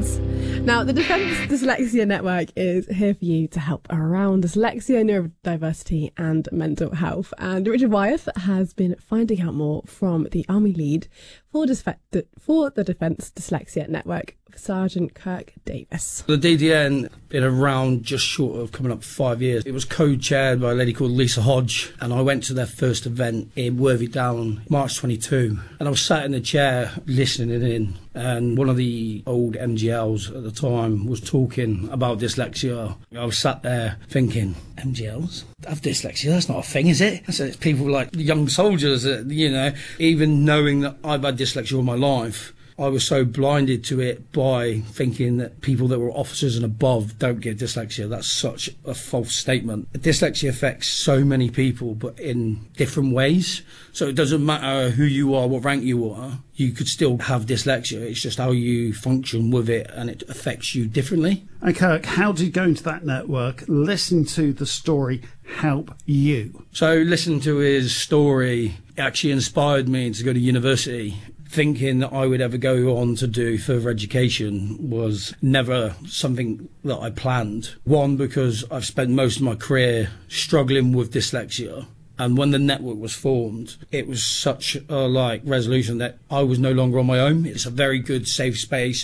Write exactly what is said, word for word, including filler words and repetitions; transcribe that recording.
friends. Now, the Defence Dyslexia Network is here for you to help around dyslexia, neurodiversity and mental health. And Richard Wyeth has been finding out more from the Army lead for, Disfe- for the Defence Dyslexia Network, Sergeant Kirk Davis. The D D N been around just short of coming up five years. It was co-chaired by a lady called Lisa Hodge, and I went to their first event in Worthy Down, March twenty-two, and I was sat in the chair listening in, and one of the old M G Ls at the time was talking about dyslexia. I was sat there thinking, M G Ls have dyslexia? That's not a thing, is it? I said, it's people like young soldiers, that, you know, even knowing that I've had dyslexia all my life, I was so blinded to it by thinking that people that were officers and above don't get dyslexia. That's such a false statement. Dyslexia affects so many people, but in different ways. So it doesn't matter who you are, what rank you are, you could still have dyslexia. It's just how you function with it, and it affects you differently. And Kirk, how did going to that network, listen to the story, help you? So listening to his story actually inspired me to go to university. Thinking that I would ever go on to do further education was never something that I planned. One, because I've spent most of my career struggling with dyslexia. And when the network was formed, it was such a like resolution that I was no longer on my own. It's a very good safe space